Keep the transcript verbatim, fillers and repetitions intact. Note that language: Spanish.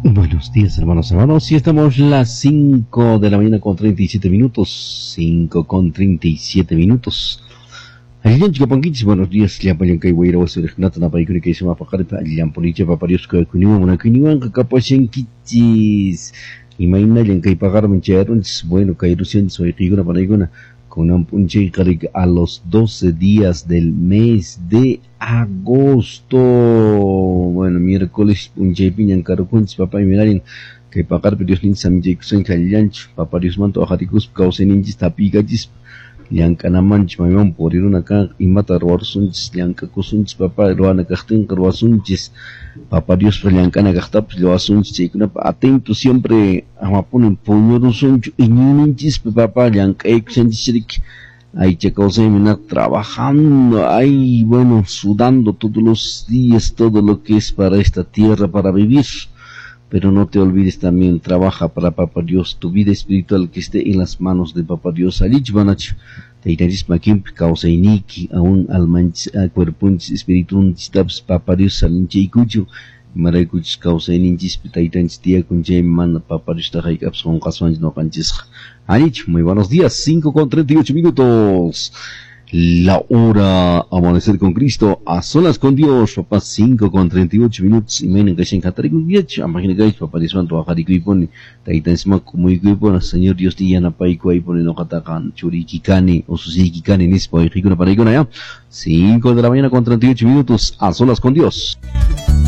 Buenos días, hermanos, hermanos. Y estamos las cinco de la mañana con treinta y siete minutos. cinco con treinta y siete minutos. Ayan chica pangkits, buenos días. Lian paling kay Waira was reknat na paikuni kay sama pakar pa lian police paparios kay kuniwa muna kuniwan kakapasyang kitsis. Imaina lian kay pakar mencherons, bueno kay rusian soy kiguna panaiguna. Con un punche karig a los doce días del mes de agosto. Bueno, miércoles punche piñan karukunch papá y mirarin que pakar pedios lin samje kusen kalyanch paparios manto ajatikus kauseninjis tapigajis yang kanamanch mayon por ir una acá y matar ruarsunchis yang kakusunchis papá ruana kachtin ruasunchis paparios yang kana kachtap ruasunchis ikuna atento siempre amaponen puñorusunchu iñuninchis papá yang kaiksenchis ahí checose mina trabajando ahí bueno sudando todos los días todo lo que es para esta tierra para vivir. Pero no te olvides también, trabaja para Papá Dios, tu vida espiritual que esté en las manos de Papá Dios. Alich banach, te itaris makim, causa iniki, aún almanch, cuerpunch, espiritunch, taps, Papá Dios, salinche y cucho, maraikuch, causa ininchis, pitaitanch, tía, kunche, man, Papá Dios, tajay, capson, caswanch, no canches. Alich, muy buenos días, cinco con treinta y ocho minutos. La hora amanecer con Cristo, a solas con Dios, papá, cinco con treinta y ocho minutos, y menos que se encantaré con Dios, a máquina que papá, Dios, van a trabajar y que pone, taitan sma, como y que pone, Señor Dios, tía, na pa y que pone, no katakan, churikikane, o susikikane, nispo, y que para y con allá, cinco de la mañana con treinta y ocho minutos, a solas con Dios.